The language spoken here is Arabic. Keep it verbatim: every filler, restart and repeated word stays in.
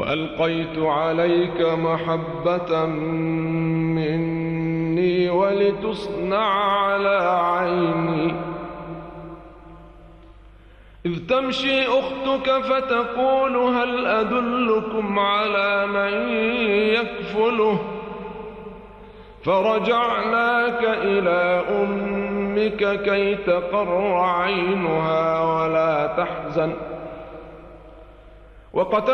وألقيت عليك محبة مني ولتصنع على عيني. إذ تمشي أختك فتقول هل أدلكم على من يكفله، فرجعناك إلى أمك كي تقر عينها ولا تحزن. وقتل